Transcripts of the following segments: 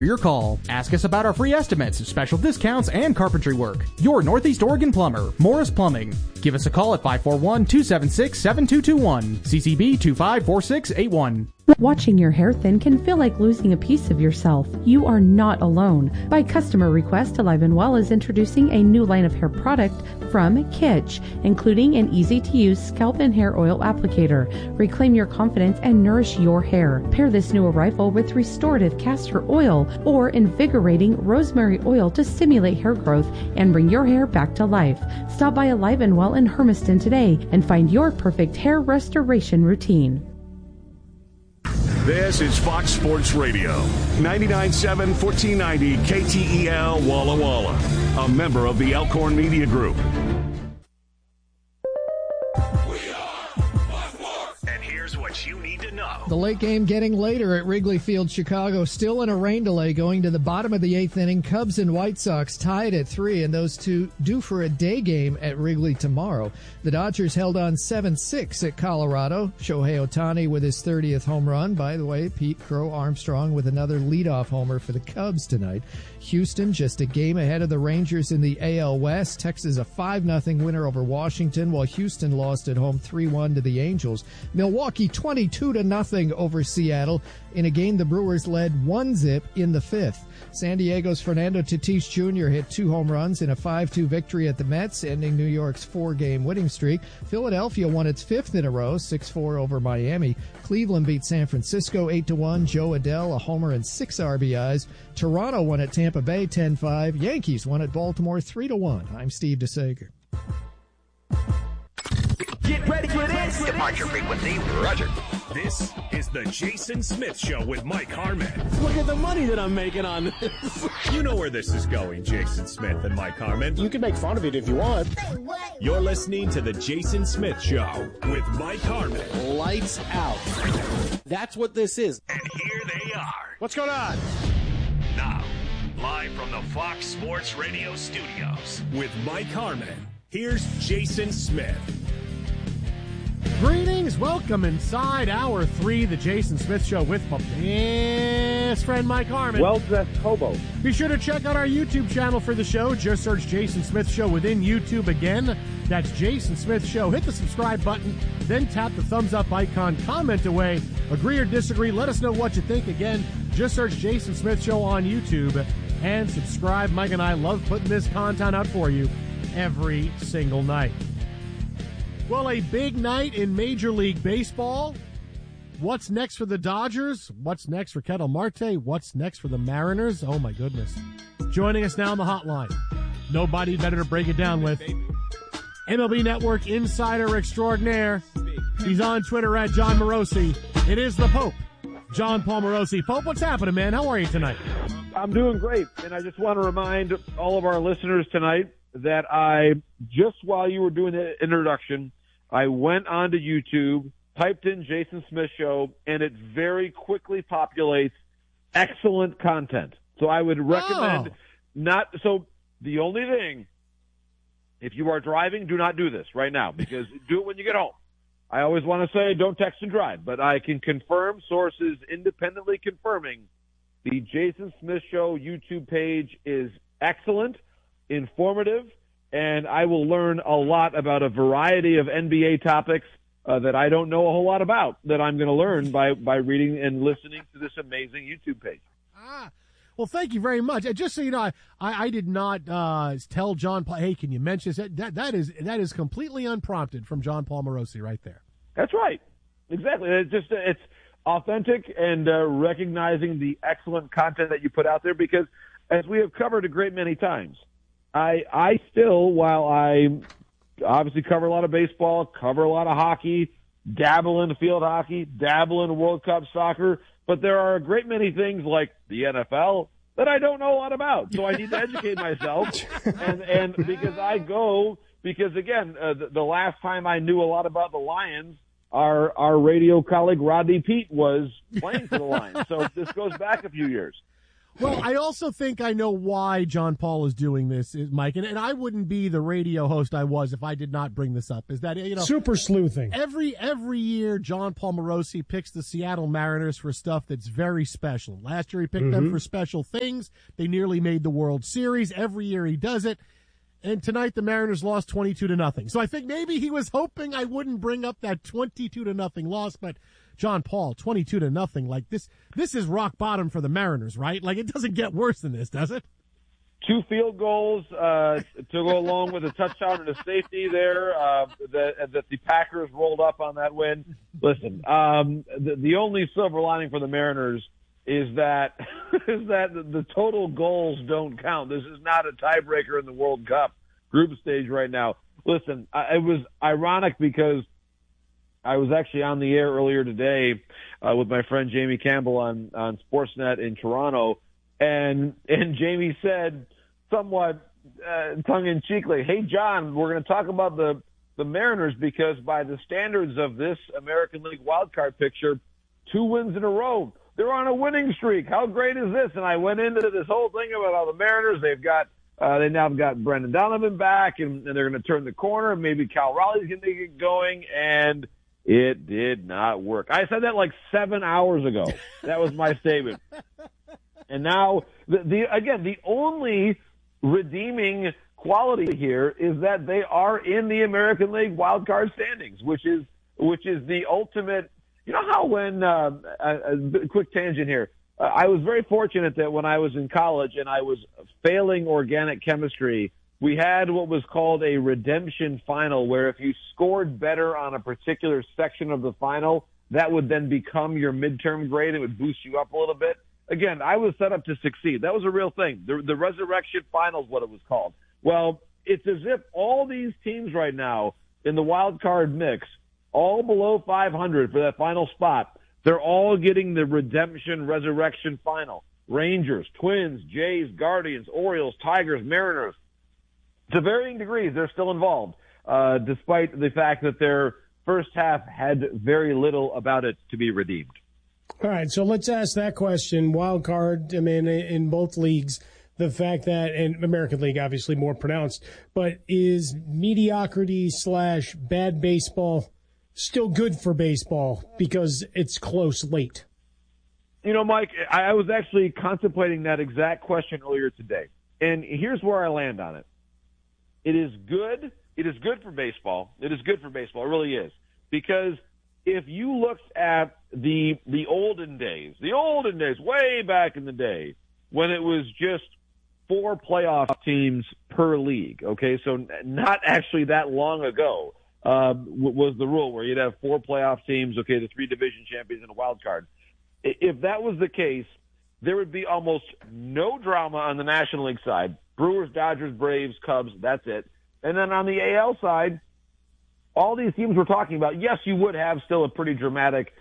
Your call. Ask us about our free estimates, special discounts, and carpentry work. Your Northeast Oregon plumber, Morris Plumbing. Give us a call at 541-276-7221. CCB 254681. Watching your hair thin can feel like losing a piece of yourself. You are not alone. By customer request, Alive and Well is introducing a new line of hair product from Kitsch, including an easy-to-use scalp and hair oil applicator. Reclaim your confidence and nourish your hair. Pair this new arrival with restorative castor oil or invigorating rosemary oil to stimulate hair growth and bring your hair back to life. Stop by Alive and Well in Hermiston today and find your perfect hair restoration routine. This is Fox Sports Radio, 99.7, 1490 KTEL Walla Walla, a member of the Elkhorn Media Group. And here's what you need to know. The late game getting later at Wrigley Field, Chicago. Still in a rain delay going to the bottom of the eighth inning. Cubs and White Sox tied at 3, and those two due for a day game at Wrigley tomorrow. The Dodgers held on 7-6 at Colorado. Shohei Ohtani with his 30th home run. By the way, Pete Crow Armstrong with another leadoff homer for the Cubs tonight. Houston just a game ahead of the Rangers in the AL West. Texas a 5-0 winner over Washington, while Houston lost at home 3-1 to the Angels. Milwaukee 22-0 over Seattle in a game the Brewers led 1-0 in the 5th. San Diego's Fernando Tatis Jr. hit 2 home runs in a 5-2 victory at the Mets, ending New York's 4-game winning streak. Philadelphia won its 5th in a row, 6-4 over Miami. Cleveland beat San Francisco 8-1. Joe Adell, a homer and 6 RBIs. Toronto won at Tampa Bay 10-5. Yankees won at Baltimore 3-1. I'm Steve DeSager. Get ready for this. Departure frequency, Roger. This is the Jason Smith Show with Mike Harmon. Look at the money that I'm making on this. You know where this is going, Jason Smith and Mike Harmon. You can make fun of it if you want. You're listening to the Jason Smith Show with Mike Harmon. Lights out. That's what this is. And here they are. What's going on? Now, live from the Fox Sports Radio studios with Mike Harmon, here's Jason Smith. Greetings, welcome inside Hour 3, the Jason Smith Show with my best friend Mike Harmon. Well-dressed hobo. Be sure to check out our YouTube channel for the show. Just search Jason Smith Show within YouTube again. That's Jason Smith Show. Hit the subscribe button, then tap the thumbs up icon. Comment away. Agree or disagree. Let us know what you think. Again, just search Jason Smith Show on YouTube and subscribe. Mike and I love putting this content out for you every single night. Well, a big night in Major League Baseball. What's next for the Dodgers? What's next for Ketel Marte? What's next for the Mariners? Oh, my goodness. Joining us now on the hotline. Nobody better to break it down with. MLB Network insider extraordinaire. He's on Twitter at John Morosi. It is the Pope, John Paul Morosi. Pope, what's happening, man? How are you tonight? I'm doing great, and I just want to remind all of our listeners tonight that just while you were doing the introduction, I went onto YouTube, typed in Jason Smith Show, and it very quickly populates excellent content. So I would recommend so the only thing, if you are driving, do not do this right now, because do it when you get home. I always want to say don't text and drive, but I can confirm, sources independently confirming, the Jason Smith Show YouTube page is excellent, informative, and I will learn a lot about a variety of NBA topics that I don't know a whole lot about, that I'm going to learn by reading and listening to this amazing YouTube page. Well, thank you very much. Just so you know, I did not tell John Paul, hey, can you mention this? That is completely unprompted from John Paul Morosi right there. That's right. Exactly. It's authentic and recognizing the excellent content that you put out there, because as we have covered a great many times, I still, while I obviously cover a lot of baseball, cover a lot of hockey, dabble in field hockey, dabble in World Cup soccer, but there are a great many things like the NFL that I don't know a lot about. So I need to educate myself. And because again, the last time I knew a lot about the Lions, our radio colleague Rodney Peete was playing for the Lions. So this goes back a few years. Well, I also think I know why John Paul is doing this, Mike, and I wouldn't be the radio host I was if I did not bring this up. Is that, super sleuthing. Every year, John Paul Morosi picks the Seattle Mariners for stuff that's very special. Last year, he picked them for special things. They nearly made the World Series. Every year, he does it. And tonight, the Mariners lost 22-0. So I think maybe he was hoping I wouldn't bring up that 22-0 loss, but John Paul, 22-0, like this is rock bottom for the Mariners, right? Like, it doesn't get worse than this, does it? 2 field goals to go along with a touchdown and a safety there that the Packers rolled up on that win. Listen, the only silver lining for the Mariners is that the total goals don't count. This is not a tiebreaker in the World Cup group stage right now. Listen, it was ironic because I was actually on the air earlier today with my friend Jamie Campbell on Sportsnet in Toronto, and Jamie said somewhat tongue-in-cheekly, "Hey, John, we're going to talk about the Mariners because by the standards of this American League wildcard picture, 2 wins in a row. They're on a winning streak. How great is this?" And I went into this whole thing about how the Mariners, they now have got Brendan Donovan back, and they're going to turn the corner. Maybe Cal Raleigh's going to get going, and it did not work. I said that like 7 hours ago. That was my statement. And now, the only redeeming quality here is that they are in the American League wild card standings, which is the ultimate. You know how when a quick tangent here. I was very fortunate that when I was in college and I was failing organic chemistry, we had what was called a redemption final, where if you scored better on a particular section of the final, that would then become your midterm grade. It would boost you up a little bit. Again, I was set up to succeed. That was a real thing. The resurrection final is what it was called. Well, it's as if all these teams right now in the wild card mix, all below 500 for that final spot, they're all getting the redemption resurrection final. Rangers, Twins, Jays, Guardians, Orioles, Tigers, Mariners. To varying degrees, they're still involved, despite the fact that their first half had very little about it to be redeemed. All right, so let's ask that question. Wild card, I mean, in both leagues, the fact that, and American League obviously more pronounced, but is mediocrity / bad baseball still good for baseball because it's close late? You know, Mike, I was actually contemplating that exact question earlier today, and here's where I land on it. It is good. It is good for baseball. It is good for baseball. It really is. Because if you looked at the olden days, way back in the day, when it was just 4 playoff teams per league, okay, so not actually that long ago, was the rule where you'd have 4 playoff teams, okay, the 3 division champions and a wild card. If that was the case, there would be almost no drama on the National League side. Brewers, Dodgers, Braves, Cubs, that's it. And then on the AL side, all these teams we're talking about, yes, you would have still a pretty dramatic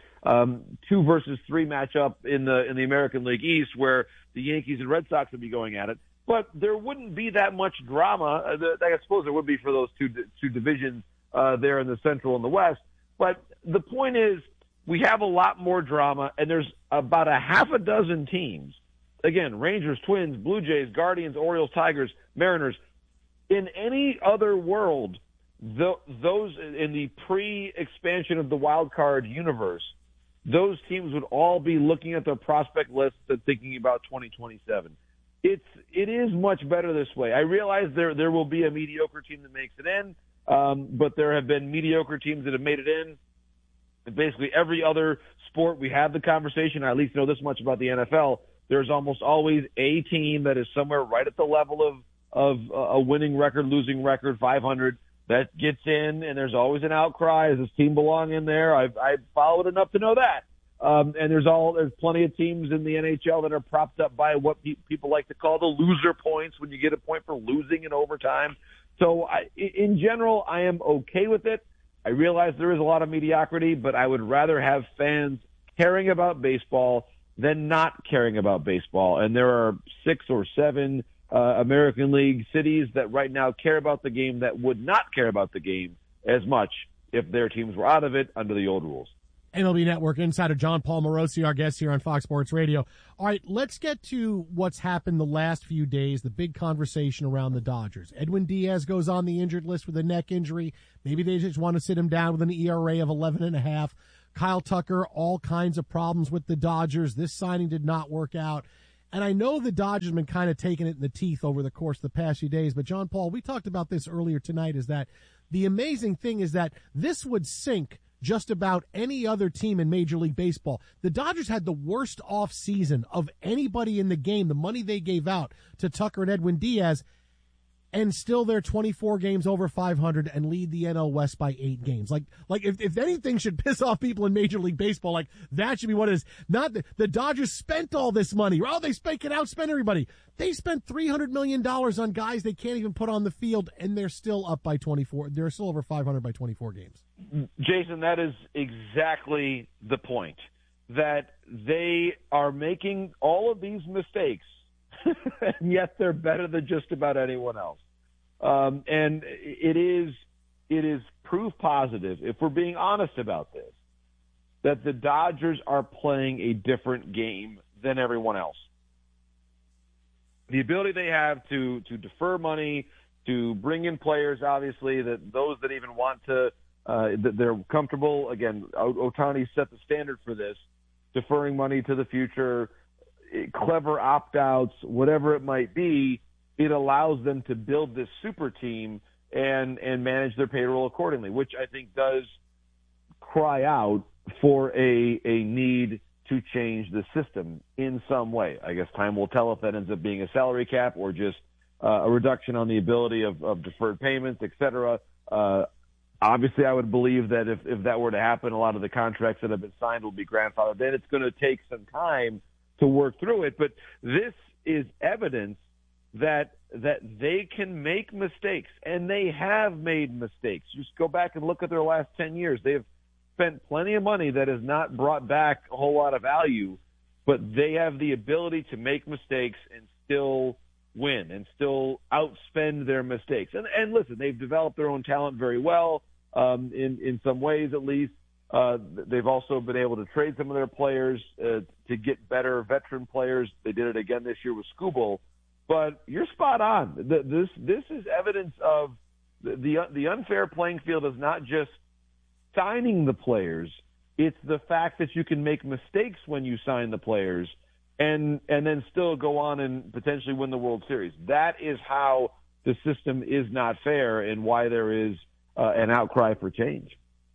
2 versus 3 matchup in the American League East where the Yankees and Red Sox would be going at it. But there wouldn't be that much drama. I suppose there would be for those two divisions there in the Central and the West. But the point is, we have a lot more drama, and there's about a half a dozen teams. Again, Rangers, Twins, Blue Jays, Guardians, Orioles, Tigers, Mariners. In any other world, those in the pre-expansion of the wild card universe, those teams would all be looking at their prospect lists and thinking about 2027. It is much better this way. I realize there will be a mediocre team that makes it in, but there have been mediocre teams that have made it in. In basically every other sport, we have the conversation. I at least know this much about the NFL. There's almost always a team that is somewhere right at the level of a winning record, losing record, 500, that gets in, and there's always an outcry. Does this team belong in there? I've followed enough to know that. And there's plenty of teams in the NHL that are propped up by what people like to call the loser points, when you get a point for losing in overtime. So in general, I am okay with it. I realize there is a lot of mediocrity, but I would rather have fans caring about baseball than not caring about baseball. And there are 6 or 7 American League cities that right now care about the game that would not care about the game as much if their teams were out of it under the old rules. MLB Network insider John Paul Morosi, our guest here on Fox Sports Radio. All right, let's get to what's happened the last few days, the big conversation around the Dodgers. Edwin Diaz goes on the injured list with a neck injury. Maybe they just want to sit him down with an ERA of 11.5. Kyle Tucker, all kinds of problems with the Dodgers. This signing did not work out. And I know the Dodgers have been kind of taking it in the teeth over the course of the past few days, but John Paul, we talked about this earlier tonight, is that the amazing thing is that this would sink just about any other team in Major League Baseball. The Dodgers had the worst off season of anybody in the game, the money they gave out to Tucker and Edwin Diaz, and still they're 24 games over 500 and lead the NL West by 8 games. Like if anything should piss off people in Major League Baseball, like that should be what it is. Not the Dodgers spent all this money. Oh, they can outspend everybody. They spent $300 million on guys they can't even put on the field, and they're still up by 24. They're still over 500 by 24 games. Jason, that is exactly the point, that they are making all of these mistakes, and yet they're better than just about anyone else. And it is proof positive, if we're being honest about this, that the Dodgers are playing a different game than everyone else. The ability they have to defer money, to bring in players, obviously, that those that even want to, that they're comfortable. Again, Ohtani set the standard for this, deferring money to the future, clever opt-outs, whatever it might be. It allows them to build this super team and manage their payroll accordingly, which I think does cry out for a need to change the system in some way. I guess time will tell if that ends up being a salary cap or just a reduction on the ability of deferred payments, et cetera. Obviously, I would believe that if that were to happen, a lot of the contracts that have been signed will be grandfathered. Then it's going to take some time to work through it. But this is evidence that they can make mistakes, and they have made mistakes. Just go back and look at their last 10 years. They've spent plenty of money that has not brought back a whole lot of value, but they have the ability to make mistakes and still win and still outspend their mistakes. And listen, they've developed their own talent very well, in some ways at least. They've also been able to trade some of their players to get better veteran players. They did it again this year with Skubal. But you're spot on. This is evidence of the unfair playing field is not just signing the players. It's the fact that you can make mistakes when you sign the players and then still go on and potentially win the World Series. That is how the system is not fair and why there is an outcry for change.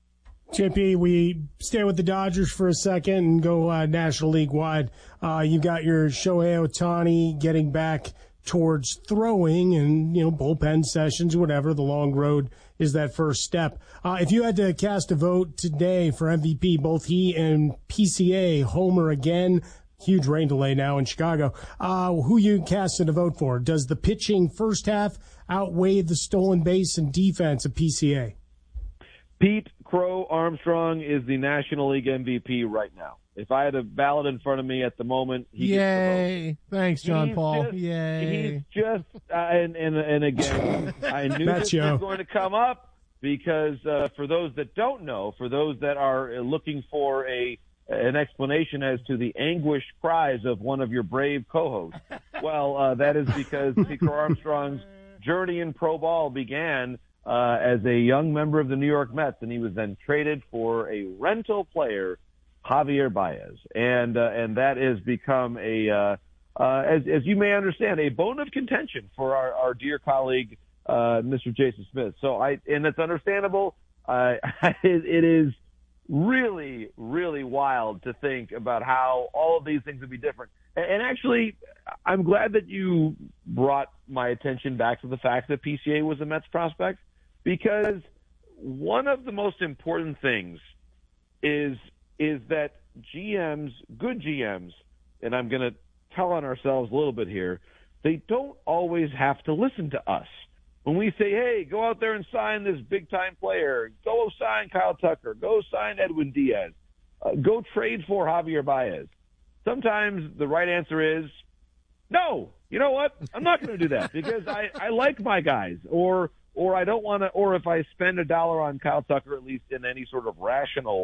JP, we stay with the Dodgers for a second and go National League wide. You've got your Shohei Ohtani getting back towards throwing and, bullpen sessions, whatever. The long road is that first step. If you had to cast a vote today for MVP, both he and PCA, Homer again, huge rain delay now in Chicago, who you casting a vote for? Does the pitching first half outweigh the stolen base and defense of PCA? Pete Crow Armstrong is the National League MVP right now. If I had a ballot in front of me at the moment, he gets the vote. Thanks, John Paul. Yay. He's just, and again, I knew this was going to come up because for those that don't know, for those that are looking for an explanation as to the anguished cries of one of your brave co-hosts, well, that is because Pete Crow Armstrong's journey in pro ball began as a young member of the New York Mets, and he was then traded for a rental player, Javier Baez, and that has become as you may understand, a bone of contention for our dear colleague, Mr. Jason Smith. So and it's understandable. It is really, really wild to think about how all of these things would be different. And actually, I'm glad that you brought my attention back to the fact that PCA was a Mets prospect, because one of the most important things is that GMs, good GMs, and I'm going to tell on ourselves a little bit here, they don't always have to listen to us. When we say, hey, go out there and sign this big-time player, go sign Kyle Tucker, go sign Edwin Diaz, go trade for Javier Baez, sometimes the right answer is, no, you know what? I'm not going to do that because I like my guys, or I don't want to, or if I spend $1 on Kyle Tucker, at least in any sort of rational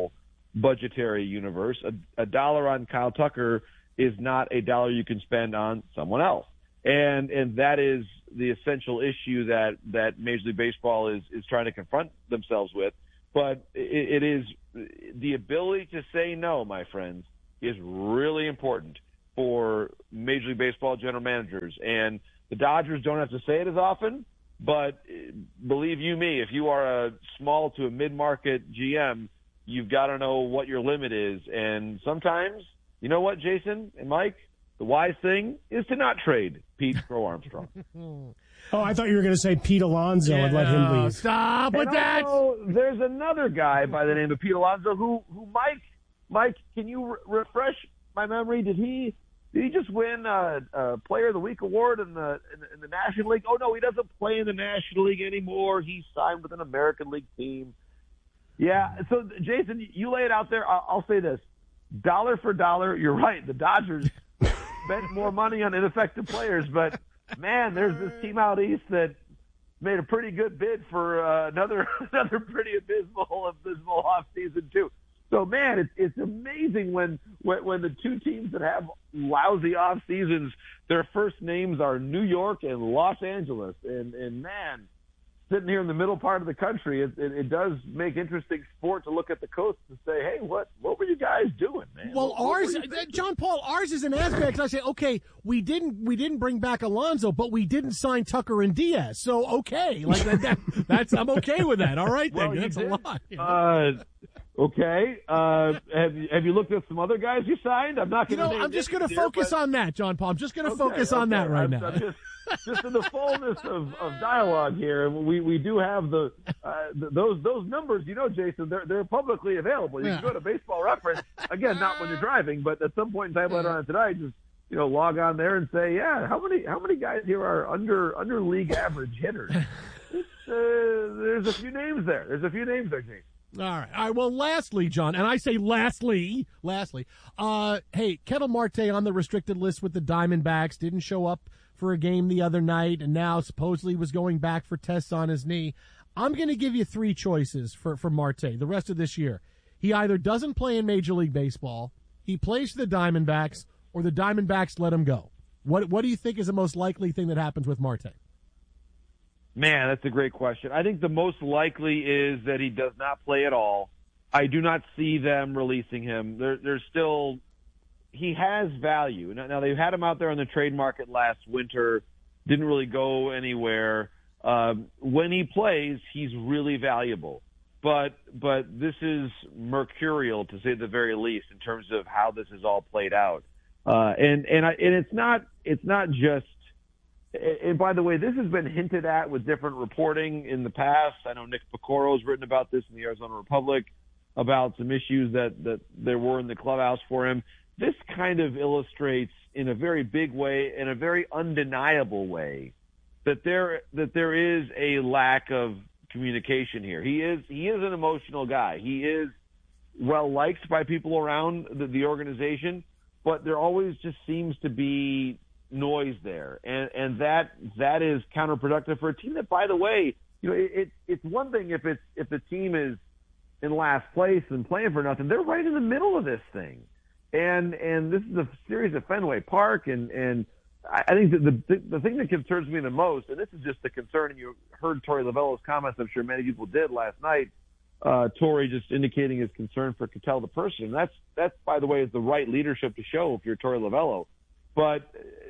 budgetary universe. A dollar on Kyle Tucker is not a dollar you can spend on someone else. And that is the essential issue that Major League Baseball is trying to confront themselves with. But it is the ability to say no, my friends, is really important for Major League Baseball general managers. And the Dodgers don't have to say it as often, but believe you me, if you are a small to a mid-market GM, you've got to know what your limit is. And sometimes, you know what, Jason and Mike? The wise thing is to not trade Pete Crow Armstrong. Oh, I thought you were going to say Pete Alonso and let him leave. Stop with that. There's another guy by the name of Pete Alonso who Mike, can you refresh my memory? Did he just win a Player of the Week award in the National League? Oh no, he doesn't play in the National League anymore. He signed with an American League team. Yeah. So Jason, you lay it out there. I'll say this: dollar for dollar, you're right. The Dodgers spent more money on ineffective players, but man, there's this team out east that made a pretty good bid for another pretty abysmal offseason too. So man, it's amazing when the two teams that have lousy off seasons, their first names are New York and Los Angeles, and man, sitting here in the middle part of the country, it does make interesting sport to look at the coast and say, hey, what were you guys doing, man? Well, ours, John Paul, ours is an aspect. I say, okay, we didn't bring back Alonso, but we didn't sign Tucker and Diaz. So okay, like that's I'm okay with that. All right, then. That's a lot. You know? Okay. Have you looked at some other guys you signed? I'm not going to. I'm just going to focus on that, John Paul. I'm just going to focus on that right now. Just in the fullness of dialogue here, we do have those numbers. You know, Jason, they're publicly available. You can go to Baseball Reference again, not when you're driving, but at some point in time later on tonight, just log on there and say, yeah, how many guys here are under league average hitters? There's a few names there. Jason. All right. Well, lastly, John, and I say lastly, hey, Ketel Marte on the restricted list with the Diamondbacks didn't show up for a game the other night, and now supposedly was going back for tests on his knee. I'm going to give you three choices for Marte the rest of this year. He either doesn't play in Major League Baseball, he plays for the Diamondbacks, or the Diamondbacks let him go. What do you think is the most likely thing that happens with Marte? Man, that's a great question. I think the most likely is that he does not play at all. I do not see them releasing him. There's still – he has value. Now, they've had him out there on the trade market last winter, didn't really go anywhere. When he plays, he's really valuable. But this is mercurial, to say the very least, in terms of how this is all played out. And it's not just – and by the way, this has been hinted at with different reporting in the past. I know Nick Picoro has written about this in the Arizona Republic, about some issues that there were in the clubhouse for him. This kind of illustrates in a very big way, in a very undeniable way, that there is a lack of communication here. He is an emotional guy. He is well liked by people around the organization, but there always just seems to be noise there, and that is counterproductive for a team that, by the way, it's one thing if the team is in last place and playing for nothing. They're right in the middle of this thing, and this is a series at Fenway Park, and I think that the thing that concerns me the most, and this is just the concern, and you heard Torey Lovullo's comments, I'm sure many people did last night. Torey just indicating his concern for Ketel the person. That's by the way is the right leadership to show if you're Torey Lovullo. But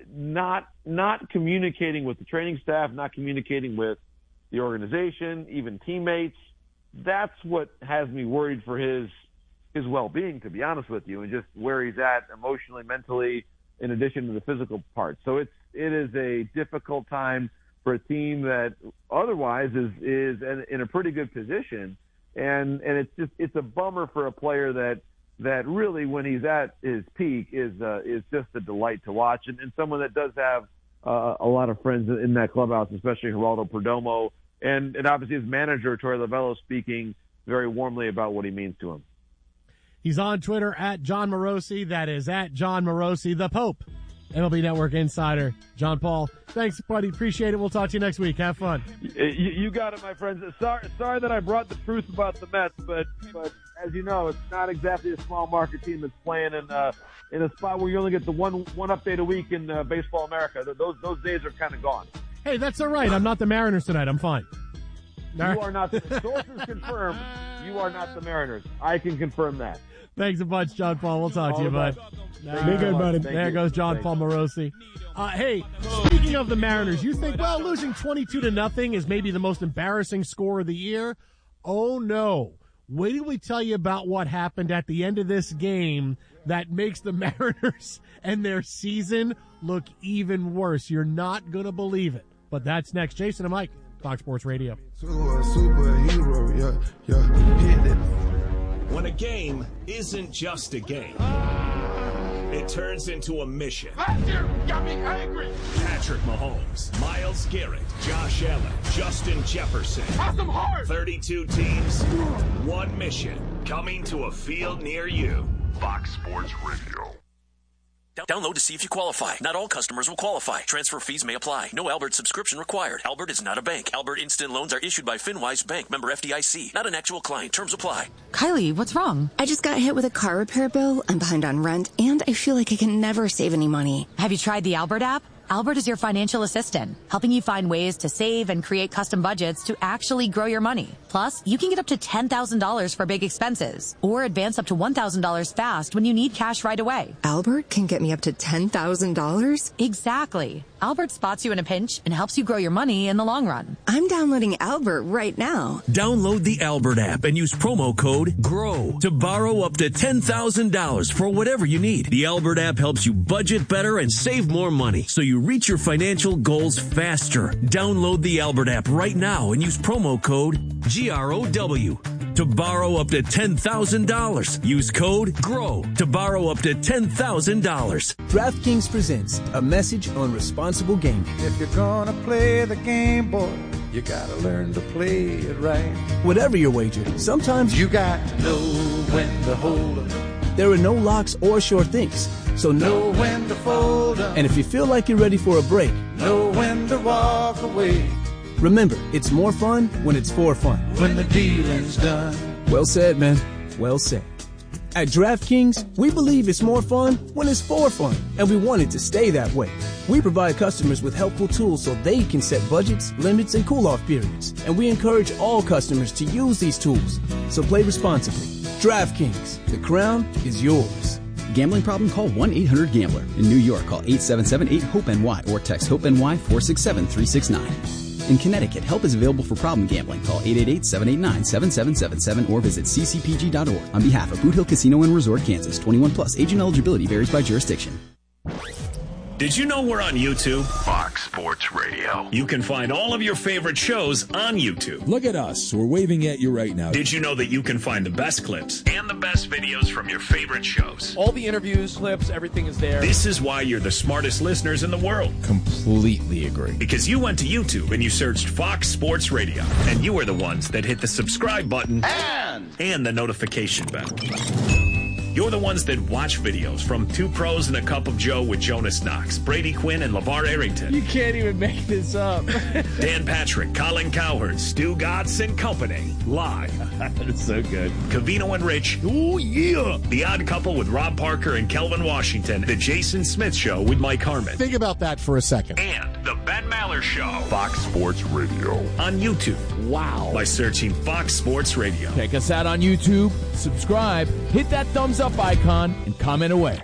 not communicating with the training staff, not communicating with the organization, even teammates. That's what has me worried for his well-being, to be honest with you, and just where he's at emotionally, mentally, in addition to the physical part. So it is a difficult time for a team that otherwise is in a pretty good position, and it's a bummer for a player that really, when he's at his peak, is just a delight to watch, and someone that does have a lot of friends in that clubhouse, especially Geraldo Perdomo, and obviously his manager, Torey Lovullo, speaking very warmly about what he means to him. He's on Twitter at John Morosi. That is at John Morosi, the Pope, MLB Network insider. John Paul, thanks, buddy. Appreciate it. We'll talk to you next week. Have fun. You got it, my friends. Sorry that I brought the truth about the Mets, but as you know, it's not exactly a small market team that's playing in a spot where you only get the one update a week in Baseball America. Those days are kind of gone. Hey, that's all right. I'm not the Mariners tonight. I'm fine. You are not. The sources confirm you are not the Mariners. I can confirm that. Thanks a bunch, John Paul. We'll talk to you, bud. Be good, buddy. There goes John Paul Morosi. Hey, speaking of the Mariners, you think, well, losing 22-0 is maybe the most embarrassing score of the year? Oh, no. Wait till we tell you about what happened at the end of this game that makes the Mariners and their season look even worse. You're not going to believe it. But that's next. Jason and Mike, Fox Sports Radio. Superhero, yeah. When a game isn't just a game, it turns into a mission. Last year got me angry. Patrick Mahomes, Myles Garrett, Josh Allen, Justin Jefferson. Awesome heart. 32 teams, one mission. Coming to a field near you. Fox Sports Radio. Download to see if you qualify. Not all customers will qualify. Transfer fees may apply. No Albert subscription required. Albert is not a bank. Albert Instant Loans are issued by FinWise Bank, member FDIC. Not an actual client. Terms apply. Kylie, what's wrong? I just got hit with a car repair bill. I'm behind on rent, and I feel like I can never save any money. Have you tried the Albert app? Albert is your financial assistant, helping you find ways to save and create custom budgets to actually grow your money. Plus, you can get up to $10,000 for big expenses or advance up to $1,000 fast when you need cash right away. Albert can get me up to $10,000? Exactly. Albert spots you in a pinch and helps you grow your money in the long run. I'm downloading Albert right now. Download the Albert app and use promo code GROW to borrow up to $10,000 for whatever you need. The Albert app helps you budget better and save more money so you reach your financial goals faster. Download the Albert app right now and use promo code GROW to borrow up to $10,000. Use code GROW to borrow up to $10,000. DraftKings presents a message on responsible gaming. If you're gonna play the game, boy, you gotta learn to play it right. Whatever your wager, sometimes you got to know when to hold 'em. There are no locks or sure things, so know when to fold 'em. And if you feel like you're ready for a break, know when to walk away. Remember, it's more fun when it's for fun. When the dealing's done. Well said, man. Well said. At DraftKings, we believe it's more fun when it's for fun, and we want it to stay that way. We provide customers with helpful tools so they can set budgets, limits, and cool-off periods, and we encourage all customers to use these tools. So play responsibly. DraftKings, the crown is yours. Gambling problem? Call 1-800-GAMBLER. In New York, call 877-8-HOPE-NY or text HOPE-NY 467-369. In Connecticut, help is available for problem gambling. Call 888-789-7777 or visit ccpg.org. On behalf of Boot Hill Casino and Resort, Kansas, 21 plus, age and eligibility varies by jurisdiction. Did you know we're on YouTube? Fox Sports Radio. You can find all of your favorite shows on YouTube. Look at us. We're waving at you right now. Did you know that you can find the best clips and the best videos from your favorite shows? All the interviews, clips, everything is there. This is why you're the smartest listeners in the world. Completely agree. Because you went to YouTube and you searched Fox Sports Radio. And you are the ones that hit the subscribe button and the notification bell. You're the ones that watch videos from Two Pros and a Cup of Joe with Jonas Knox, Brady Quinn, and LeVar Arrington. You can't even make this up. Dan Patrick, Colin Cowherd, Stu Gatz and Company. Live. That's so good. Covino and Rich. Oh, yeah. The Odd Couple with Rob Parker and Kelvin Washington. The Jason Smith Show with Mike Harmon. Think about that for a second. And The Ben Maller Show. Fox Sports Radio. On YouTube. Wow. By searching Fox Sports Radio. Check us out on YouTube. Subscribe. Hit that thumbs up icon and comment away.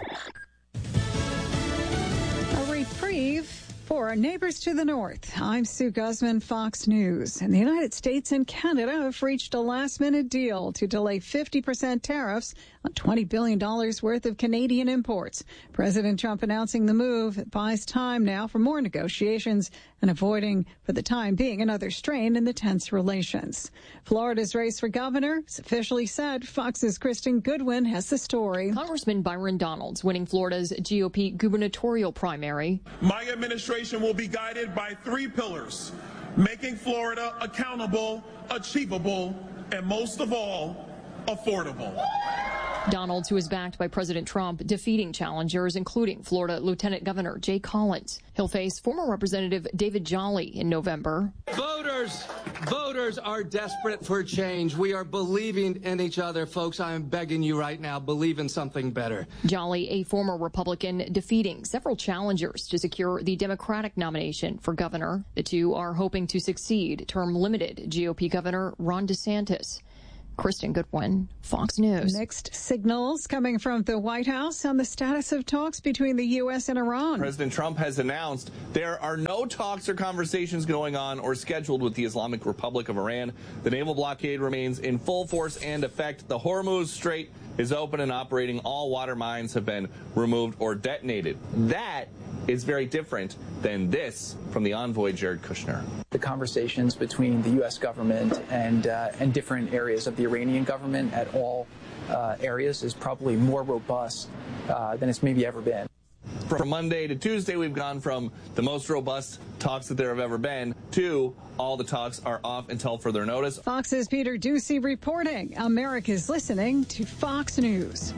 A reprieve for our neighbors to the north. I'm Sue Guzman, Fox News. And the United States and Canada have reached a last-minute deal to delay 50% tariffs on $20 billion worth of Canadian imports. President Trump announcing the move buys time now for more negotiations and avoiding, for the time being, another strain in the tense relations. Florida's race for governor is officially set. Fox's Kristen Goodwin has the story. Congressman Byron Donalds winning Florida's GOP gubernatorial primary. My administration will be guided by three pillars: making Florida accountable, achievable, and most of all, affordable. Donalds, who is backed by President Trump, defeating challengers, including Florida Lieutenant Governor Jay Collins. He'll face former Representative David Jolly in November. Voters are desperate for change. We are believing in each other, folks. I am begging you right now, believe in something better. Jolly, a former Republican, defeating several challengers to secure the Democratic nomination for governor. The two are hoping to succeed term-limited GOP Governor Ron DeSantis. Kristen Goodwin, Fox News. Mixed signals coming from the White House on the status of talks between the U.S. and Iran. President Trump has announced there are no talks or conversations going on or scheduled with the Islamic Republic of Iran. The naval blockade remains in full force and effect. The Hormuz Strait is open and operating. All water mines have been removed or detonated. That is very different than this from the envoy, Jared Kushner. The conversations between the U.S. government and different areas of the Iranian government at all areas is probably more robust than it's maybe ever been. From Monday to Tuesday, we've gone from the most robust talks that there have ever been to all the talks are off until further notice. Fox's Peter Ducey reporting. America's listening to Fox News.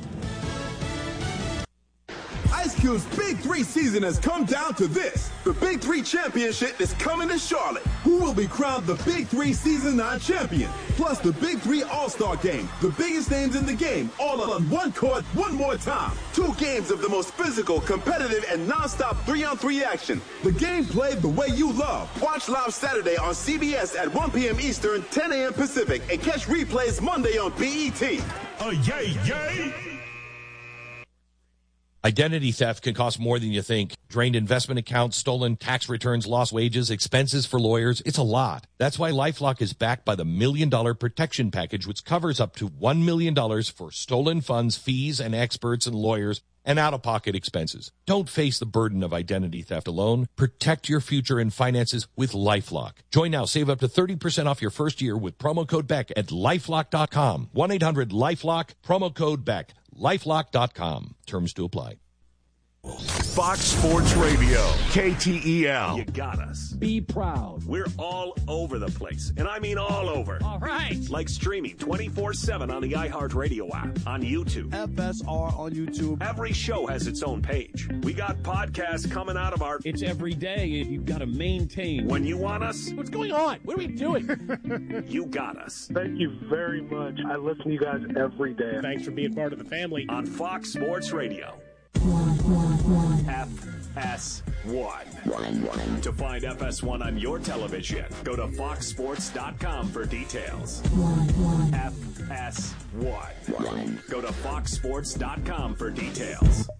Ice Cube's Big 3 season has come down to this. The Big 3 Championship is coming to Charlotte. Who will be crowned the Big 3 Season 9 champion? Plus the Big 3 All-Star Game. The biggest names in the game, all on one court, one more time. 2 games of the most physical, competitive, and non-stop 3-on-3 action. The game played the way you love. Watch live Saturday on CBS at 1 p.m. Eastern, 10 a.m. Pacific, and catch replays Monday on BET. Yay, yay! Identity theft can cost more than you think. Drained investment accounts, stolen tax returns, lost wages, expenses for lawyers. It's a lot. That's why LifeLock is backed by the $1 Million Protection Package, which covers up to $1 million for stolen funds, fees, and experts and lawyers, and out-of-pocket expenses. Don't face the burden of identity theft alone. Protect your future and finances with LifeLock. Join now. Save up to 30% off your first year with promo code BECK at LifeLock.com. 1-800-LifeLock, promo code BECK. LifeLock.com. Terms to apply. Fox Sports Radio, KTEL. You got us. Be proud. We're all over the place, and I mean all over. All right. Like streaming 24/7 on the iHeartRadio app, on YouTube. FSR on YouTube. Every show has its own page. We got podcasts coming out of our... It's every day. You've got to maintain. When you want us... What's going on? What are we doing? You got us. Thank you very much. I listen to you guys every day. Thanks for being part of the family. On Fox Sports Radio. FS1. To find FS1 on your television, go to foxsports.com for details. FS1. Go to foxsports.com for details.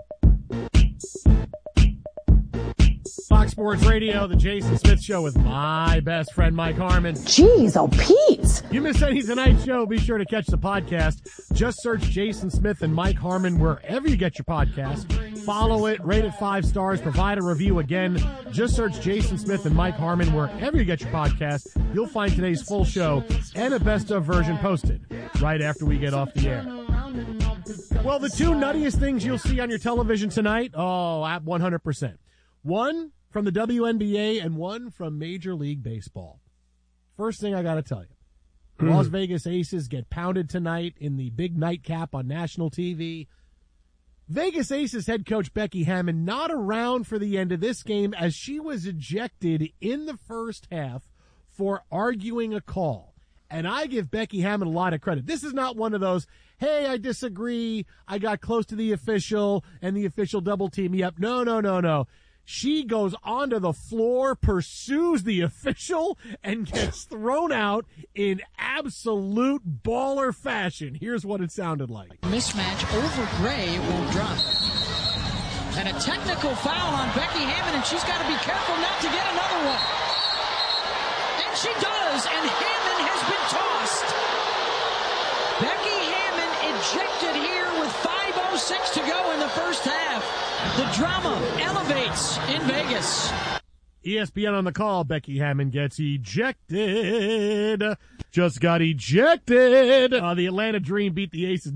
Fox Sports Radio, the Jason Smith Show with my best friend, Mike Harmon. Jeez, oh, Pete. You missed any tonight's show, be sure to catch the podcast. Just search Jason Smith and Mike Harmon wherever you get your podcast. Follow it, rate it 5 stars, provide a review. Again, just search Jason Smith and Mike Harmon wherever you get your podcast. You'll find today's full show and a best of version posted right after we get off the air. Well, the 2 nuttiest things you'll see on your television tonight, at 100%. One from the WNBA and one from Major League Baseball. First thing I got to tell you, Las Vegas Aces get pounded tonight in the big nightcap on national TV. Vegas Aces head coach Becky Hammon not around for the end of this game as she was ejected in the first half for arguing a call. And I give Becky Hammon a lot of credit. This is not one of those, hey, I disagree, I got close to the official, and the official double team me up. No. She goes onto the floor, pursues the official, and gets thrown out in absolute baller fashion. Here's what it sounded like. Mismatch over Gray, it won't drop. And a technical foul on Becky Hammon, and she's got to be careful not to get another one. And she does, and Hammon has been tossed. Becky Hammon ejected here with 5:06 to go in the first half. The drama elevates in Vegas. ESPN on the call. Becky Hammon gets ejected. just got ejected. The Atlanta Dream beat the Aces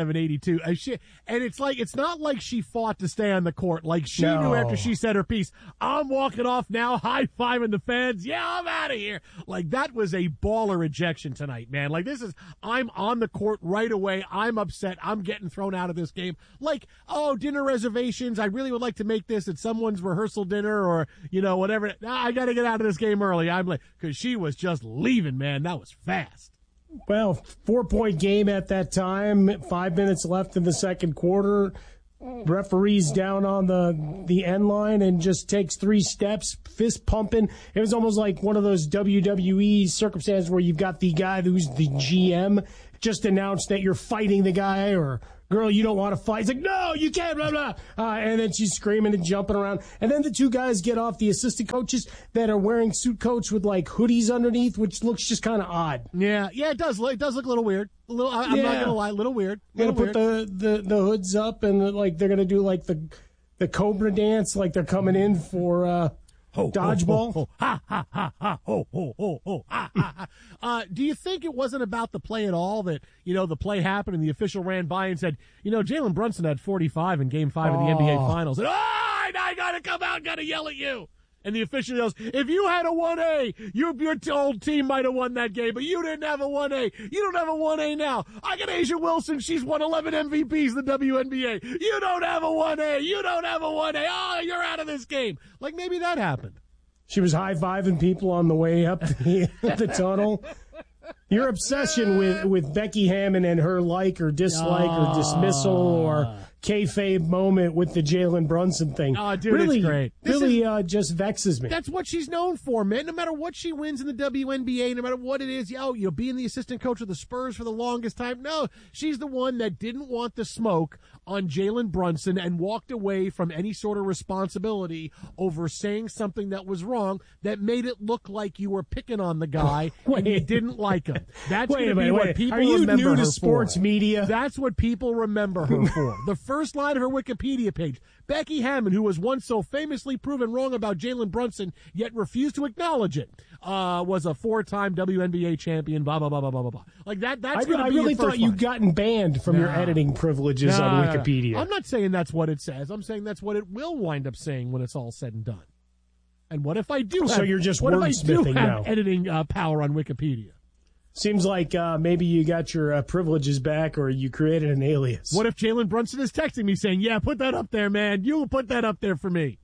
97-82. And it's not like she fought to stay on the court. Like she knew after she said her piece, I'm walking off now, high-fiving the fans. Yeah, I'm out of here. Like that was a baller ejection tonight, man. Like I'm on the court right away. I'm upset. I'm getting thrown out of this game. Like, dinner reservations. I really would like to make this at someone's rehearsal dinner or, whatever. I got to get out of this game early. I'm like, because she was just leaving, man. That was fast. Well, 4-point game at that time. 5 minutes left in the second quarter. Referee's down on the end line and just takes 3 steps, fist pumping. It was almost like one of those WWE circumstances where you've got the guy who's the GM just announced that you're fighting the guy or girl, you don't want to fight. He's like, no, you can't, blah, blah. And then she's screaming and jumping around. And then the 2 guys get off, the assistant coaches that are wearing suit coats with like hoodies underneath, which looks just kind of odd. Yeah, it does. It does look a little weird. I'm not going to lie, a little weird. They're going to put the hoods up and like they're going to do like the Cobra dance, like they're coming in for dodgeball. Ho, ha, ha, ha, ha, ho, ho, ho, ho, ha, ha, ha. Do you think it wasn't about the play at all that, the play happened and the official ran by and said, Jalen Brunson had 45 in Game 5 of the NBA Finals. And, I got to come out and got to yell at you. And the official yells, if you had a 1A, your old team might have won that game, but you didn't have a 1A. You don't have a 1A now. I got Asia Wilson. She's won 11 MVPs in the WNBA. You don't have a 1A. You don't have a 1A. Oh, you're out of this game. Like maybe that happened. She was high-fiving people on the way up the tunnel. Your obsession with Becky Hammon and her like or dislike or dismissal or kayfabe moment with the Jalen Brunson thing. Oh, dude, really, it's great. Really just vexes me. That's what she's known for, man. No matter what she wins in the WNBA, no matter what it is, being the assistant coach of the Spurs for the longest time. No, she's the one that didn't want the smoke on Jalen Brunson and walked away from any sort of responsibility over saying something that was wrong that made it look like you were picking on the guy and you didn't like him. That's going to be what people remember her for. Are you new to sports media? That's what people remember her for. The first line of her Wikipedia page, Becky Hammon, who was once so famously proven wrong about Jalen Brunson, yet refused to acknowledge it, was a 4-time WNBA champion, blah, blah, blah, blah, blah, blah. Like that's going to be I really thought you'd gotten banned from your editing privileges on Wikipedia. I'm not saying that's what it says. I'm saying that's what it will wind up saying when it's all said and done. And what if I do have, so you're just what if I do have now? Editing power on Wikipedia? Seems like maybe you got your privileges back or you created an alias. What if Jalen Brunson is texting me saying, yeah, put that up there, man. You put that up there for me.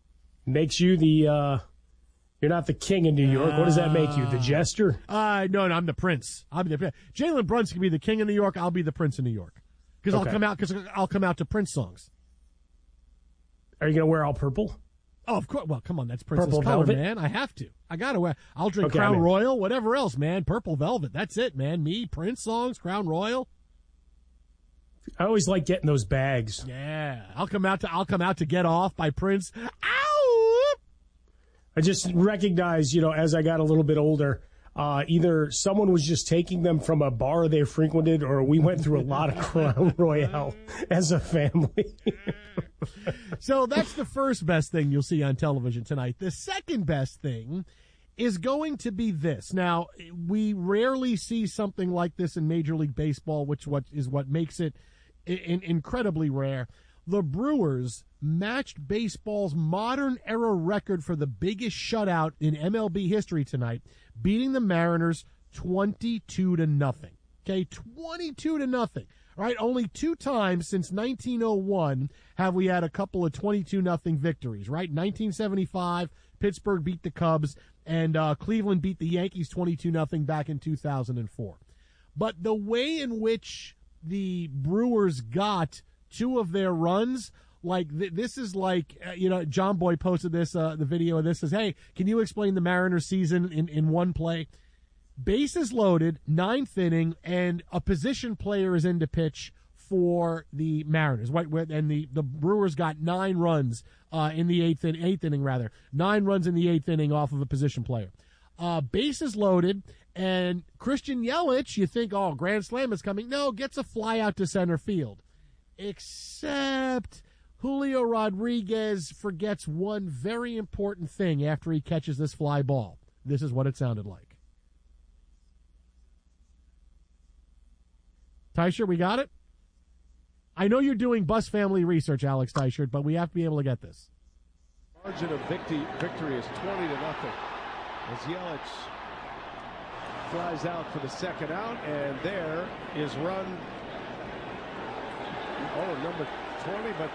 Makes you the, you're not the king of New York. What does that make you, the jester? No, I'm the prince. Jalen Brunson can be the king of New York. I'll be the prince of New York. Because I'll come out to Prince songs. Are you going to wear all purple? Oh, of course. Well, come on. That's Prince's Purple color, velvet? man. I have to. I got to wear. I'll drink Crown Royal, whatever else, man. Purple velvet. That's it, man. Me, Prince songs, Crown Royal. I always like getting those bags. Yeah. I'll come out to Get Off by Prince. Ow! I just recognize, as I got a little bit older, either someone was just taking them from a bar they frequented or we went through a lot of Crown Royale as a family. So that's the first best thing you'll see on television tonight. The second best thing is going to be this. Now, we rarely see something like this in Major League Baseball, which is what makes it incredibly rare. The Brewers matched baseball's modern-era record for the biggest shutout in MLB history tonight, beating the Mariners 22-0. Okay, 22-0. Right, only 2 times since 1901 have we had a couple of 22-0 victories, right? 1975, Pittsburgh beat the Cubs, and Cleveland beat the Yankees 22-0 back in 2004. But the way in which the Brewers got 2 of their runs, like this is like, John Boy posted this, the video of this, says, hey, can you explain the Mariners season in one play? Bases loaded, 9th inning, and a position player is in to pitch for the Mariners. And the Brewers got 9 runs in the 8th inning, 9 runs in the 8th inning off of a position player. Bases loaded, and Christian Yelich, you think, grand slam is coming. No, gets a fly out to center field. Except Julio Rodriguez forgets one very important thing after he catches this fly ball. This is what it sounded like. Teichert, we got it? I know you're doing Bus family research, Alex Teichert, but we have to be able to get this. Margin of victory is 20-0 as Yelich flies out for the second out, and there is run. Number 20, but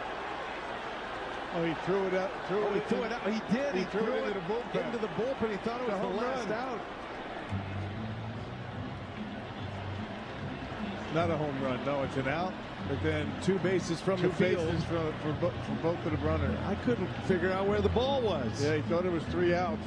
he threw it up. He threw it up. He did. He threw it into the bullpen. He thought it was the last out. Not a home run. No, it's an out. But then 2 bases from the field for both of the runners. I couldn't figure out where the ball was. Yeah, he thought it was 3 outs.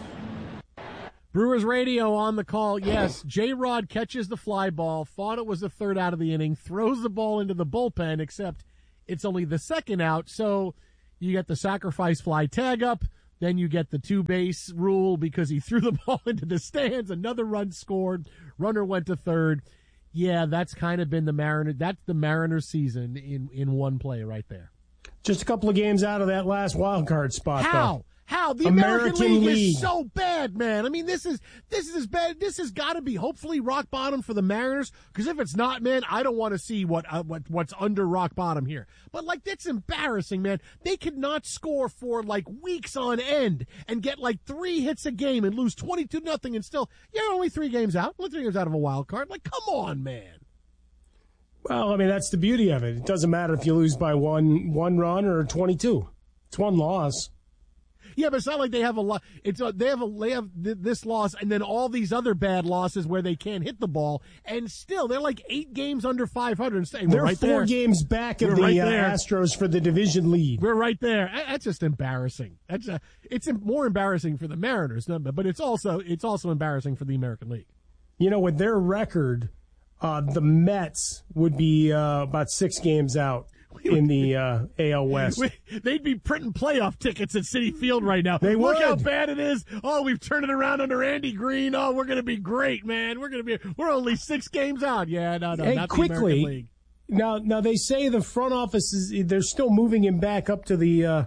Brewers Radio on the call. Yes, J-Rod catches the fly ball, thought it was the 3rd out of the inning, throws the ball into the bullpen, except it's only the 2nd out, so you get the sacrifice fly tag up, then you get the 2-base rule because he threw the ball into the stands, another run scored, runner went to 3rd. Yeah, that's kind of been the Mariners season in one play right there. Just a couple of games out of that last wild card spot. How? The American League is so bad, man. I mean, this is as bad. This has got to be hopefully rock bottom for the Mariners. Because if it's not, man, I don't want to see what's under rock bottom here. But like, that's embarrassing, man. They could not score for like weeks on end and get like 3 hits a game and lose 22-0 and still, only 3 games out. Only 3 games out of a wild card. Like, come on, man. Well, I mean, that's the beauty of it. It doesn't matter if you lose by one run or 22. It's 1 loss. Yeah, but it's not like they have a lot. They have this loss and then all these other bad losses where they can't hit the ball, and still they're like 8 games under 500. They're right 4 games back of the Astros for the division lead. We're right there. That's just embarrassing. It's more embarrassing for the Mariners, but it's also embarrassing for the American League. With their record, the Mets would be about 6 games out in the AL West. They'd be printing playoff tickets at Citi Field right now. They would. Look how bad it is. Oh, we've turned it around under Andy Green. Oh, we're going to be great, man. We're only 6 games out. Yeah, no, hey, not quickly, the American League. Now they say the front office they're still moving him back up to the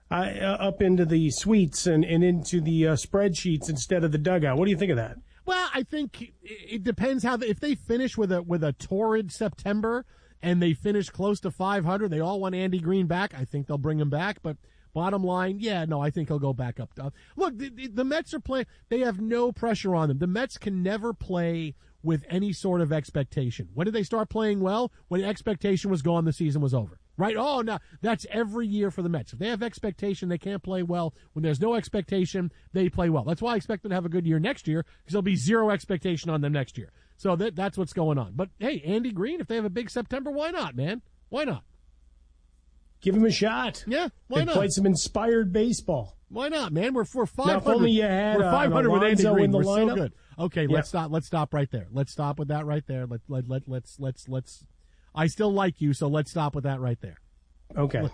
up into the suites and into the spreadsheets instead of the dugout. What do you think of that? Well, I think it depends if they finish with a torrid September and they finish close to 500, they all want Andy Green back. I think they'll bring him back. But bottom line, I think he'll go back up. Look, the Mets are playing. They have no pressure on them. The Mets can never play with any sort of expectation. When did they start playing well? When the expectation was gone, the season was over. Right? Oh, no, that's every year for the Mets. If they have expectation, they can't play well. When there's no expectation, they play well. That's why I expect them to have a good year next year, because there'll be 0 expectation on them next year. So that's what's going on. But, hey, Andy Green, if they have a big September, why not, man? Why not? Give him a shot. Yeah, why not? They played some inspired baseball. Why not, man? We're 500. Now, if only you had, we're 500 with Andy Green. We're lineup. So good. Okay, let's stop right there. Let's stop with that right there. Let's. I still like you, so let's stop with that right there. Okay.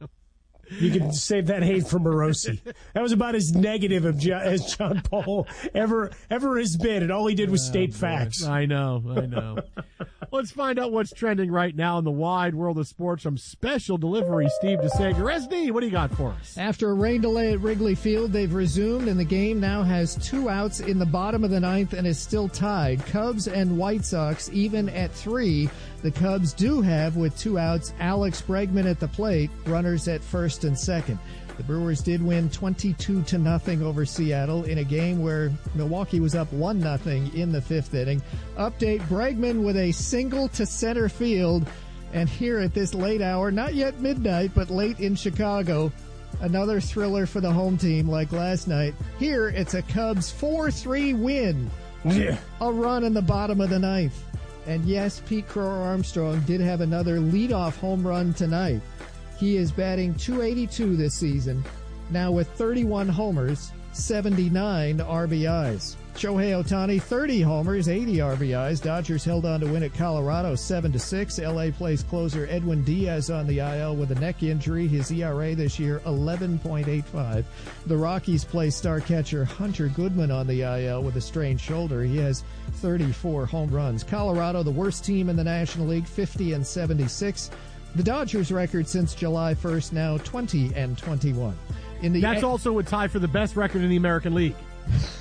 You can save that hate for Morosi. That was about as negative as John Paul ever has been, and all he did was state facts. I know. Let's find out what's trending right now in the wide world of sports from Special Delivery, Steve DeSager. SD, what do you got for us? After a rain delay at Wrigley Field, they've resumed, and the game now has 2 outs in the bottom of the 9th and is still tied. Cubs and White Sox even at 3. The Cubs do have, with 2 outs, Alex Bregman at the plate, runners at first and second. The Brewers did win 22-0 over Seattle in a game where Milwaukee was up 1-0 in the 5th inning. Update, Bregman with a single to center field. And here at this late hour, not yet midnight, but late in Chicago, another thriller for the home team like last night. Here, it's a Cubs 4-3 win. A run in the bottom of the 9th. And yes, Pete Crow-Armstrong did have another leadoff home run tonight. He is batting .282 this season, now with 31 homers, 79 RBIs. Shohei Ohtani, 30 homers, 80 RBIs. Dodgers held on to win at Colorado 7-6. LA plays closer Edwin Diaz on the IL with a neck injury. His ERA this year, 11.85. The Rockies play star catcher Hunter Goodman on the IL with a strained shoulder. He has 34 home runs. Colorado, the worst team in the National League, 50-76. The Dodgers' record since July 1st, now 20-21. That's also a tie for the best record in the American League.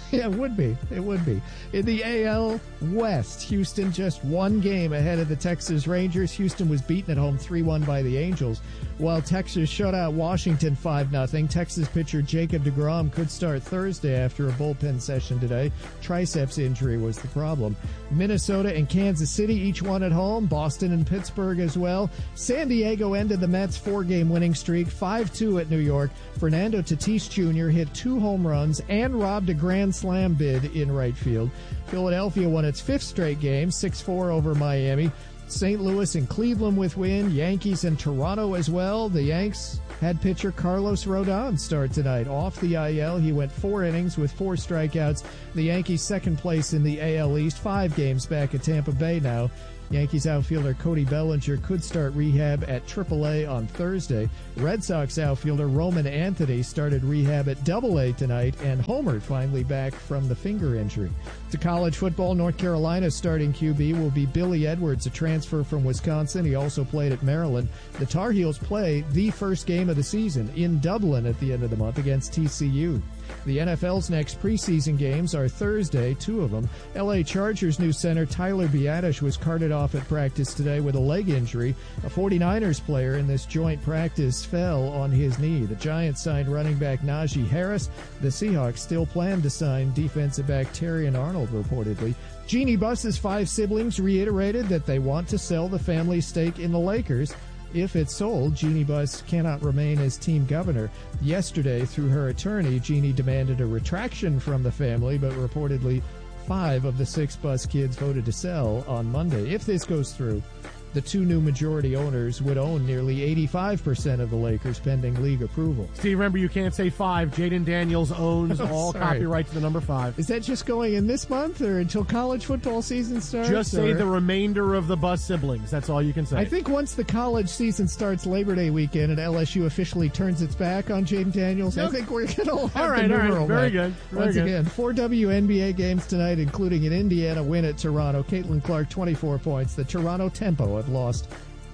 Yeah, it would be. It would be. In the AL West, Houston just one game ahead of the Texas Rangers. Houston was beaten at home 3-1 by the Angels, while Texas shut out Washington 5-0. Texas pitcher Jacob deGrom could start Thursday after a bullpen session today. Triceps injury was the problem. Minnesota and Kansas City, each one at home. Boston and Pittsburgh as well. San Diego ended the Mets' 4-game winning streak, 5-2 at New York. Fernando Tatis Jr. hit 2 home runs and robbed a grand slam bid in right field. Philadelphia won its 5th straight game, 6-4 over Miami. St. Louis and Cleveland with win. Yankees and Toronto as well. The Yanks had pitcher Carlos Rodon start tonight. Off the IL, he went 4 innings with 4 strikeouts. The Yankees second place in the AL East, 5 games back at Tampa Bay now. Yankees outfielder Cody Bellinger could start rehab at AAA on Thursday. Red Sox outfielder Roman Anthony started rehab at AA tonight, and homered finally back from the finger injury. To college football, North Carolina's starting QB will be Billy Edwards, a transfer from Wisconsin. He also played at Maryland. The Tar Heels play the first game of the season in Dublin at the end of the month against TCU. The NFL's next preseason games are Thursday, 2 of them. L.A. Chargers new center Tyler Biadasz was carted off at practice today with a leg injury. A 49ers player in this joint practice fell on his knee. The Giants signed running back Najee Harris. The Seahawks still plan to sign defensive back Terrion Arnold, reportedly. Jeannie Buss's 5 siblings reiterated that they want to sell the family stake in the Lakers. If it's sold, Jeannie Buss cannot remain as team governor. Yesterday, through her attorney, Jeannie demanded a retraction from the family, but reportedly 5 of the 6 Buss kids voted to sell on Monday. If this goes through, the 2 new majority owners would own nearly 85% of the Lakers pending league approval. Steve, remember, you can't say 5. Jaden Daniels owns all copyright to the number 5. Is that just going in this month or until college football season starts? Just say the remainder of the Buss siblings. That's all you can say. I think once the college season starts Labor Day weekend and LSU officially turns its back on Jaden Daniels, I think we're going to have the numeral Very back. good. Once again, 4 WNBA games tonight, including an Indiana win at Toronto. Caitlin Clark, 24 points. The Toronto Tempo have lost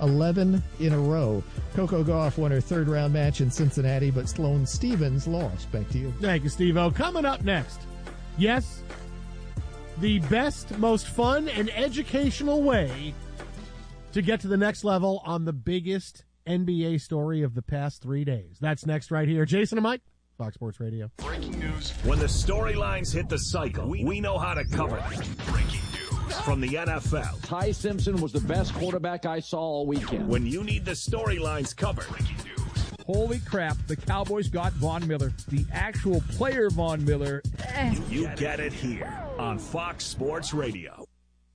11 in a row. Coco Gauff won her 3rd-round match in Cincinnati, but Sloane Stevens lost. Back to you. Thank you, Steve-O. Coming up next, yes, the best, most fun, and educational way to get to the next level on the biggest NBA story of the past 3 days. That's next right here. Jason and Mike, Fox Sports Radio. Breaking news. When the storylines hit the cycle, we know how to cover them. Breaking news from the NFL. Ty Simpson was the best quarterback I saw all weekend. When you need the storylines covered. Breaking news. Holy crap, the Cowboys got Von Miller. The actual player Von Miller. You get it here on Fox Sports Radio.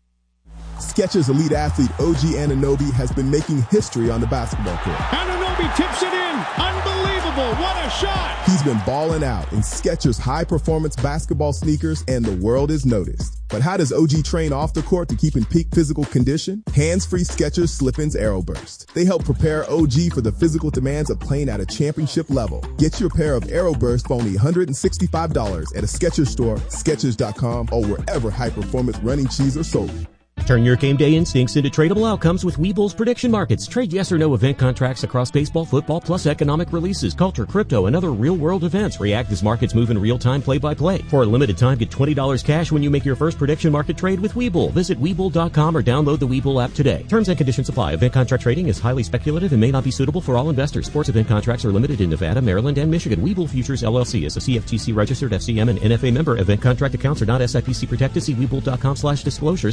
Skechers elite athlete OG Anunoby has been making history on the basketball court. Anunoby tips it in. Unbelievable. What a shot. He's been balling out in Skechers high-performance basketball sneakers, and the world is noticed. But how does OG train off the court to keep in peak physical condition? Hands-free Skechers Slip-ins Aeroburst. They help prepare OG for the physical demands of playing at a championship level. Get your pair of Aeroburst for only $165 at a Skechers store, Skechers.com, or wherever high-performance running shoes are sold. Turn your game day instincts into tradable outcomes with Webull's prediction markets. Trade yes or no event contracts across baseball, football, plus economic releases, culture, crypto, and other real-world events. React as markets move in real time, play-by-play. For a limited time, get $20 cash when you make your first prediction market trade with Webull. Visit Webull.com or download the Webull app today. Terms and conditions apply. Event contract trading is highly speculative and may not be suitable for all investors. Sports event contracts are limited in Nevada, Maryland, and Michigan. Webull Futures LLC is a CFTC registered FCM and NFA member. Event contract accounts are not SIPC protected. See Webull.com/disclosures.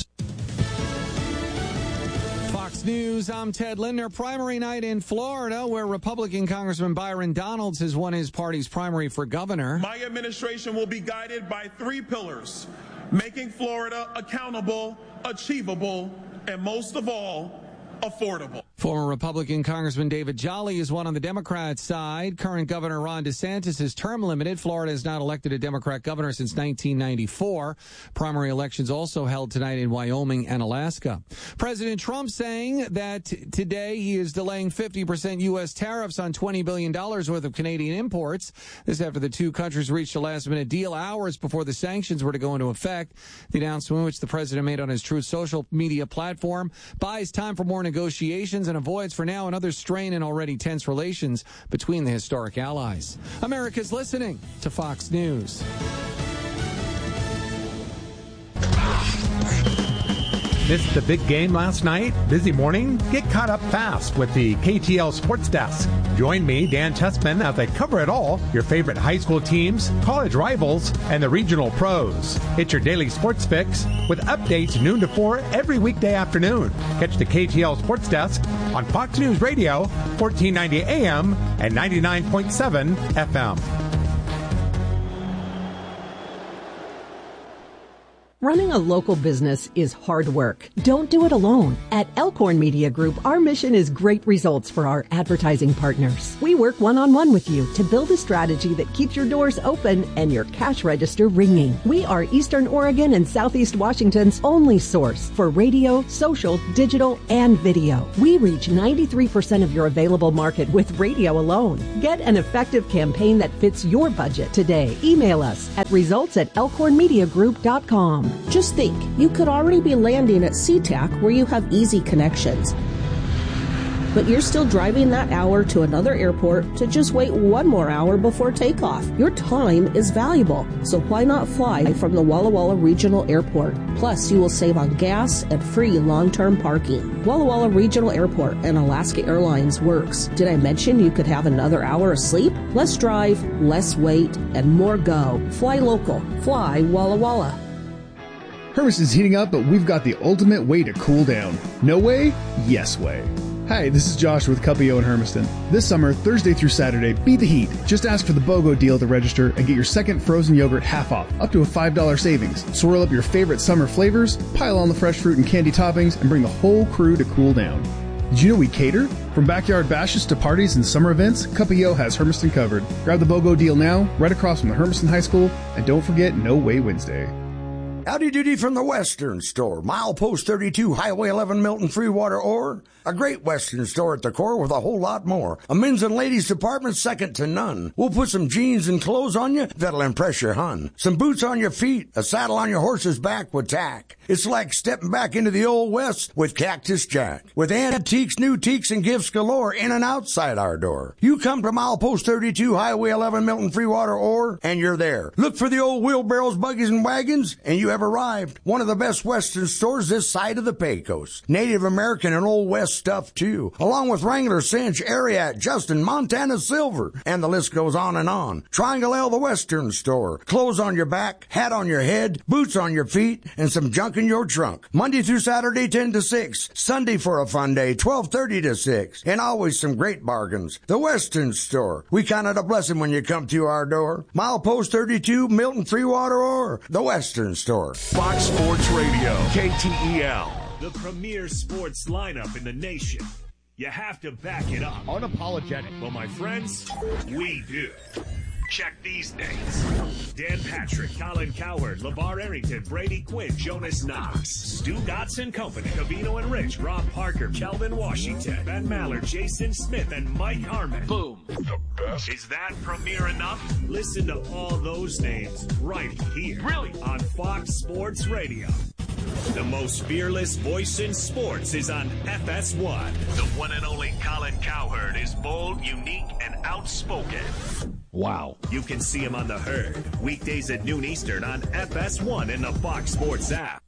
News, I'm Ted Lindner. Primary night in Florida, where Republican Congressman Byron Donalds has won his party's primary for governor. My administration will be guided by 3 pillars: making Florida accountable, achievable, and most of all, affordable. Former Republican Congressman David Jolly is one on the Democrat side. Current Governor Ron DeSantis is term limited. Florida has not elected a Democrat governor since 1994. Primary elections also held tonight in Wyoming and Alaska. President Trump saying that today he is delaying 50% U.S. tariffs on $20 billion worth of Canadian imports. This after the 2 countries reached a last-minute deal hours before the sanctions were to go into effect. The announcement, which the president made on his Truth social media platform, buys time for more negotiations and avoids for now another strain in already tense relations between the historic allies. America's listening to Fox News. Missed the big game last night? Busy morning? Get caught up fast with the KTL Sports Desk. Join me, Dan Tessman, as I cover it all, your favorite high school teams, college rivals, and the regional pros. It's your daily sports fix with updates noon to 4 every weekday afternoon. Catch the KTL Sports Desk on Fox News Radio, 1490 AM and 99.7 FM. Running a local business is hard work. Don't do it alone. At Elkhorn Media Group, our mission is great results for our advertising partners. We work one-on-one with you to build a strategy that keeps your doors open and your cash register ringing. We are Eastern Oregon and Southeast Washington's only source for radio, social, digital, and video. We reach 93% of your available market with radio alone. Get an effective campaign that fits your budget today. Email us at results@elkhornmediagroup.com. Just think, you could already be landing at SeaTac where you have easy connections. But you're still driving that hour to another airport to just wait one more hour before takeoff. Your time is valuable, so why not fly from the Walla Walla Regional Airport? Plus, you will save on gas and free long-term parking. Walla Walla Regional Airport and Alaska Airlines works. Did I mention you could have another hour of sleep? Less drive, less wait, and more go. Fly local. Fly Walla Walla. Hermiston's heating up, but we've got the ultimate way to cool down. No way? Yes way. Hi, this is Josh with Cuppio in Hermiston. This summer, Thursday through Saturday, beat the heat. Just ask for the BOGO deal to register and get your second frozen yogurt half off, up to a $5 savings. Swirl up your favorite summer flavors, pile on the fresh fruit and candy toppings, and bring the whole crew to cool down. Did you know we cater? From backyard bashes to parties and summer events, Cuppio has Hermiston covered. Grab the BOGO deal now, right across from the Hermiston High School, and don't forget No Way Wednesday. Howdy doody from the Western Store. Milepost 32, Highway 11, Milton, Freewater, Ore. A great Western store at the core with a whole lot more. A men's and ladies department second to none. We'll put some jeans and clothes on you that'll impress your hun. Some boots on your feet, a saddle on your horse's back with tack. It's like stepping back into the Old West with Cactus Jack. With antiques, new teaks, and gifts galore in and outside our door. You come to Milepost 32, Highway 11, Milton, Freewater, Ore, and you're there. Look for the old wheelbarrows, buggies, and wagons, and you have arrived. One of the best Western stores this side of the Pecos. Native American and Old West stuff, too. Along with Wrangler, Cinch, Ariat, Justin, Montana Silver, and the list goes on and on. Triangle L, the Western Store. Clothes on your back, hat on your head, boots on your feet, and some junk in your trunk. Monday through Saturday, 10 to 6. Sunday for a fun day, 12:30 to 6. And always some great bargains. The Western Store. We count it a blessing when you come to our door. Milepost 32, Milton, Freewater, or the Western Store. Fox Sports Radio, KTEL. The premier sports lineup in the nation. You have to back it up. Unapologetic. Well, my friends, we do. Check these names. Dan Patrick, Colin Cowherd, LeVar Arrington, Brady Quinn, Jonas Knox, Stu Gotts & Company, Covino and Rich, Rob Parker, Kelvin Washington, Ben Maller, Jason Smith, and Mike Harmon. Boom. The best. Is that premier enough? Listen to all those names right here. Really? On Fox Sports Radio. The most fearless voice in sports is on FS1. The one and only Colin Cowherd is bold, unique, and outspoken. Wow. You can see him on The Herd, weekdays at noon Eastern on FS1 and the Fox Sports app.